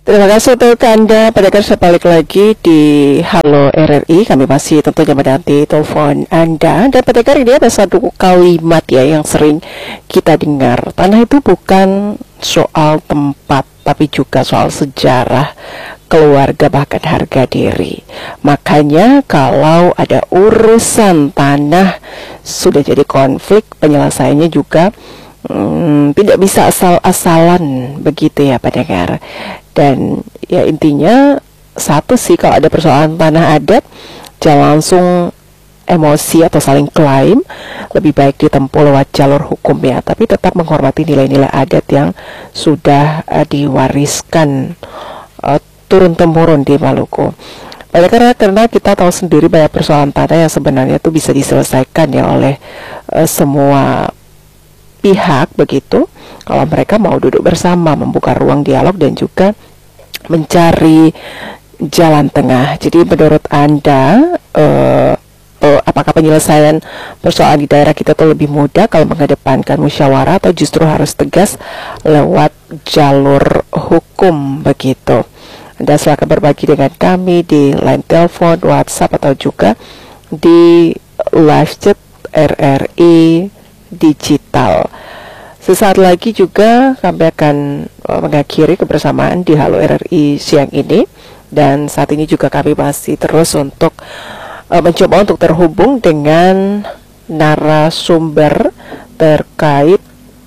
Terima kasih untuk Anda. Pada kali balik lagi di Halo RRI. Kami masih tentunya menanti telepon Anda. Dan pada kali ini ada satu kalimat ya yang sering kita dengar. Tanah itu bukan soal tempat, tapi juga soal sejarah, keluarga, bahkan harga diri. Makanya kalau ada urusan tanah sudah jadi konflik, penyelesaiannya juga tidak bisa asal-asalan begitu ya pendengar. Dan ya intinya satu sih, kalau ada persoalan tanah adat jangan langsung emosi atau saling klaim, lebih baik ditempuh lewat jalur hukum ya, tapi tetap menghormati nilai-nilai adat yang sudah diwariskan turun-temurun di Maluku. Karena kita tahu sendiri banyak persoalan tanah yang sebenarnya itu bisa diselesaikan ya oleh semua pihak begitu, kalau mereka mau duduk bersama, membuka ruang dialog dan juga mencari jalan tengah. Jadi menurut Anda apakah penyelesaian persoalan di daerah kita itu lebih mudah kalau mengedepankan musyawarah atau justru harus tegas lewat jalur hukum begitu? Anda silakan berbagi dengan kami di line telepon, WhatsApp atau juga di live chat RRI Digital. Sesaat lagi juga kami akan mengakhiri kebersamaan di Halo RRI siang ini. Dan saat ini juga kami masih terus untuk mencoba untuk terhubung dengan narasumber terkait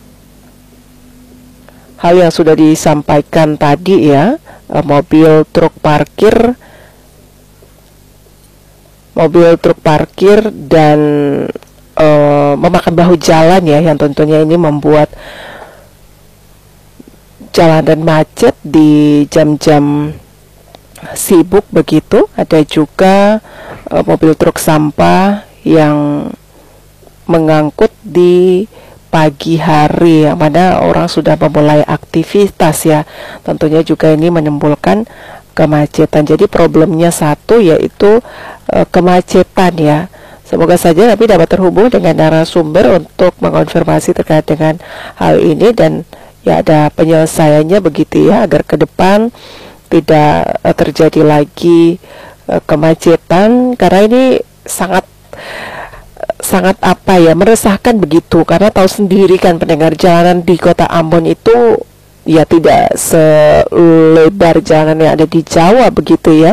hal yang sudah disampaikan tadi ya, mobil truk parkir dan memakan bahu jalan ya, yang tentunya ini membuat jalanan macet di jam-jam sibuk begitu. Ada juga mobil truk sampah yang mengangkut di pagi hari, yang mana orang sudah memulai aktivitas ya. Tentunya juga ini menimbulkan kemacetan. Jadi problemnya satu, yaitu kemacetan ya. Semoga saja kami dapat terhubung dengan narasumber untuk mengonfirmasi terkait dengan hal ini dan ya ada penyelesaiannya begitu ya, agar ke depan tidak terjadi lagi kemacetan, karena ini sangat meresahkan begitu, karena tahu sendiri kan pendengar, jalanan di kota Ambon itu ya tidak selebar jalanan yang ada di Jawa begitu ya.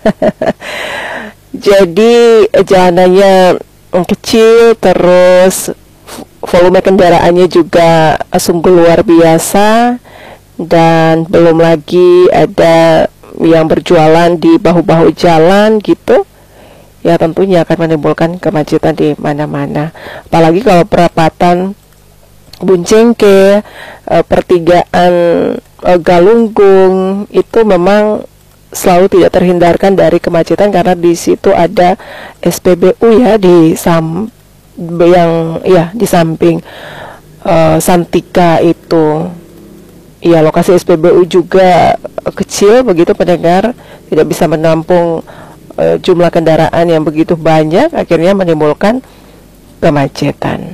Jadi jalanannya kecil, terus volume kendaraannya juga sungguh luar biasa, dan belum lagi ada yang berjualan di bahu-bahu jalan gitu. Ya tentunya akan menimbulkan kemacetan di mana-mana. Apalagi kalau perapatan Buncengke, pertigaan Galunggung itu memang selalu tidak terhindarkan dari kemacetan, karena di situ ada SPBU ya di samping Santika itu. Ya, lokasi SPBU juga kecil begitu pendengar, tidak bisa menampung jumlah kendaraan yang begitu banyak, akhirnya menimbulkan kemacetan.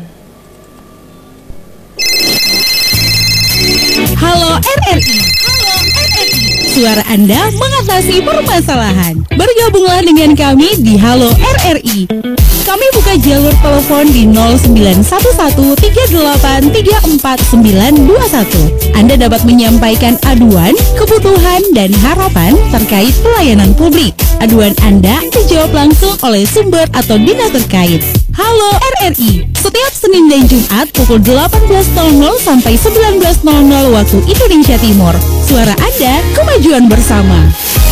Halo RRI. Suara Anda mengatasi permasalahan. Bergabunglah dengan kami di Halo RRI. Kami buka jalur telepon di 0911383491. Anda dapat menyampaikan aduan, kebutuhan, dan harapan terkait pelayanan publik. Aduan Anda dijawab langsung oleh sumber atau dinas terkait. Halo RRI, setiap Senin dan Jumat pukul 18.00 sampai 19.00 waktu Indonesia Timur. Suara Anda, kemajuan bersama.